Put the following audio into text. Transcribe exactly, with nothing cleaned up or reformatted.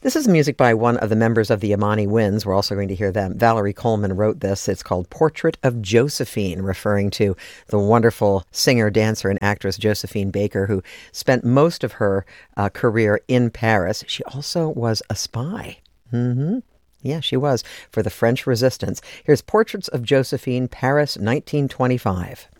This is music by one of the members of the Imani Winds. We're also going to hear them. Valerie Coleman wrote this. It's called Portrait of Josephine, referring to the wonderful singer, dancer, and actress Josephine Baker, who spent most of her uh, career in Paris. She also was a spy. Mm-hmm. Yeah, she was, for the French Resistance. Here's Portraits of Josephine, Paris, nineteen twenty-five.